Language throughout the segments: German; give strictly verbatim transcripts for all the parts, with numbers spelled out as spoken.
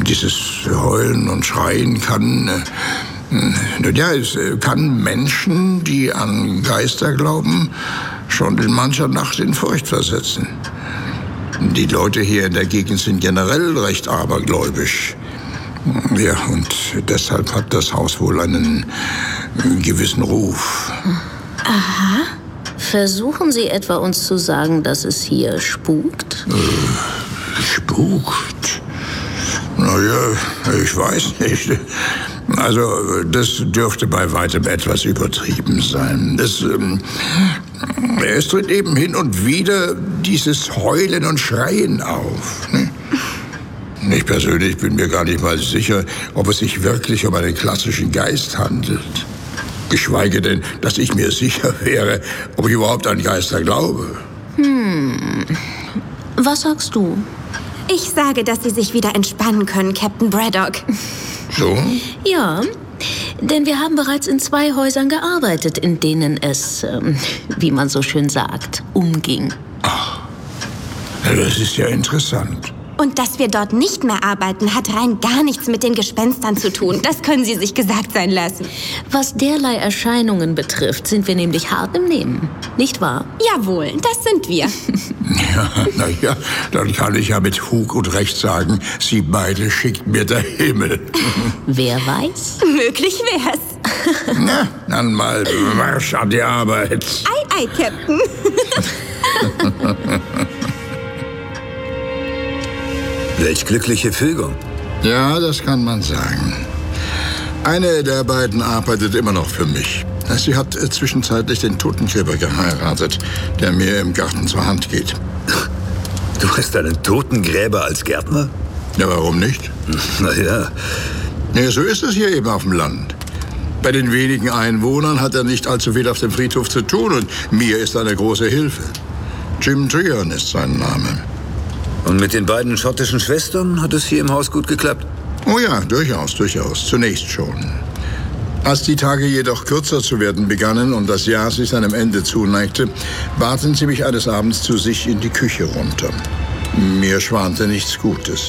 Dieses Heulen und Schreien kann, äh, ja, es kann Menschen, die an Geister glauben, schon in mancher Nacht in Furcht versetzen. Die Leute hier in der Gegend sind generell recht abergläubisch. Ja, und deshalb hat das Haus wohl einen gewissen Ruf. Aha. Versuchen Sie etwa uns zu sagen, dass es hier spukt? Äh, spukt? Naja, ich weiß nicht. Also, das dürfte bei weitem etwas übertrieben sein. Es, ähm, es tritt eben hin und wieder dieses Heulen und Schreien auf. Ne? Ich persönlich bin mir gar nicht mal sicher, ob es sich wirklich um einen klassischen Geist handelt. Geschweige denn, dass ich mir sicher wäre, ob ich überhaupt an Geister glaube. Hm. Was sagst du? Ich sage, dass Sie sich wieder entspannen können, Captain Braddock. So? Ja, denn wir haben bereits in zwei Häusern gearbeitet, in denen es, ähm, wie man so schön sagt, umging. Ach, das ist ja interessant. Und dass wir dort nicht mehr arbeiten, hat rein gar nichts mit den Gespenstern zu tun. Das können Sie sich gesagt sein lassen. Was derlei Erscheinungen betrifft, sind wir nämlich hart im Nehmen. Nicht wahr? Jawohl, das sind wir. Ja, na ja, dann kann ich ja mit Fug und Recht sagen, Sie beide schickt mir der Himmel. Wer weiß? Möglich wär's. Na, dann mal Marsch an die Arbeit. Ei, ei, Captain. Welch glückliche Fügung. Ja, das kann man sagen. Eine der beiden arbeitet immer noch für mich. Sie hat zwischenzeitlich den Totengräber geheiratet, der mir im Garten zur Hand geht. Du hast einen Totengräber als Gärtner? Ja, warum nicht? Na ja. Ja, so ist es hier eben auf dem Land. Bei den wenigen Einwohnern hat er nicht allzu viel auf dem Friedhof zu tun und mir ist er eine große Hilfe. Jim Trion ist sein Name. Und mit den beiden schottischen Schwestern hat es hier im Haus gut geklappt? Oh ja, durchaus, durchaus. Zunächst schon. Als die Tage jedoch kürzer zu werden begannen und das Jahr sich seinem Ende zuneigte, baten sie mich eines Abends zu sich in die Küche runter. Mir schwante nichts Gutes.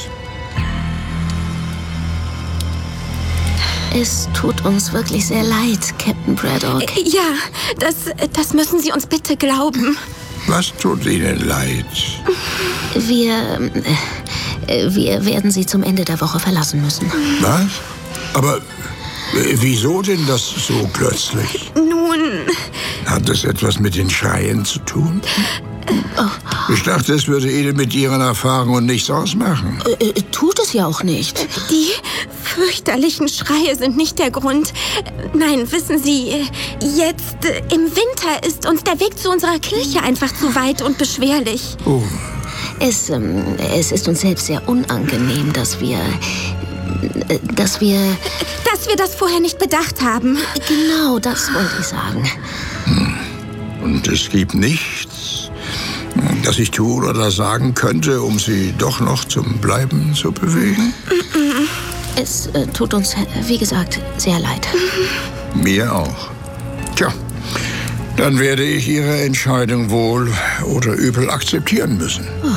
Es tut uns wirklich sehr leid, Captain Braddock. Ja, das, das müssen Sie uns bitte glauben. Was tut Ihnen leid? Wir, äh, wir werden Sie zum Ende der Woche verlassen müssen. Was? Aber äh, wieso denn das so plötzlich? Nun... Hat es etwas mit den Schreien zu tun? Oh. Ich dachte, es würde Ihnen mit Ihren Erfahrungen nichts ausmachen. Äh, äh, tut es ja auch nicht. Die fürchterlichen Schreie sind nicht der Grund. Nein, wissen Sie, jetzt im Winter ist uns der Weg zu unserer Kirche einfach zu weit und beschwerlich. Oh. Es, ähm, es ist uns selbst sehr unangenehm, dass wir... Äh, dass wir... Dass wir das vorher nicht bedacht haben. Genau, das wollte ich sagen. Und es gibt nichts, das ich tun oder sagen könnte, um Sie doch noch zum Bleiben zu bewegen? Es äh, tut uns, wie gesagt, sehr leid. Mir auch. Tja, dann werde ich Ihre Entscheidung wohl oder übel akzeptieren müssen. Oh.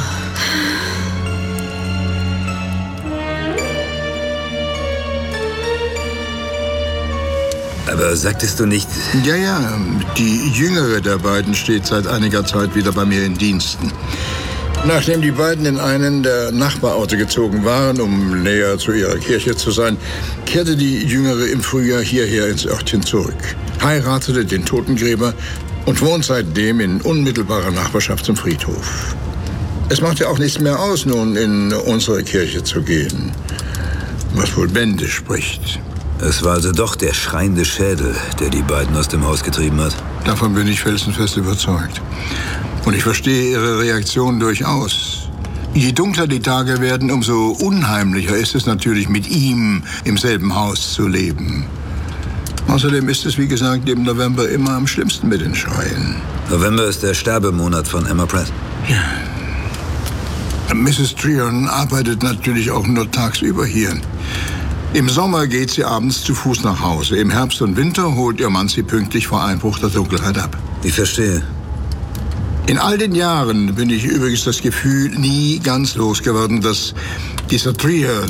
Aber sagtest du nicht... Ja, ja, die jüngere der beiden steht seit einiger Zeit wieder bei mir in Diensten. Nachdem die beiden in einen der Nachbarorte gezogen waren, um näher zu ihrer Kirche zu sein, kehrte die Jüngere im Frühjahr hierher ins Örtchen zurück, heiratete den Totengräber und wohnt seitdem in unmittelbarer Nachbarschaft zum Friedhof. Es macht ja auch nichts mehr aus, nun in unsere Kirche zu gehen, was wohl Bände spricht. Es war also doch der schreiende Schädel, der die beiden aus dem Haus getrieben hat. Davon bin ich felsenfest überzeugt. Und ich verstehe Ihre Reaktion durchaus. Je dunkler die Tage werden, umso unheimlicher ist es natürlich, mit ihm im selben Haus zu leben. Außerdem ist es, wie gesagt, im November immer am schlimmsten mit den Schreien. November ist der Sterbemonat von Emma Pratt. Ja. Misses Trion arbeitet natürlich auch nur tagsüber hier. Im Sommer geht sie abends zu Fuß nach Hause. Im Herbst und Winter holt ihr Mann sie pünktlich vor Einbruch der Dunkelheit ab. Ich verstehe. In all den Jahren bin ich übrigens das Gefühl nie ganz losgeworden, dass dieser Trier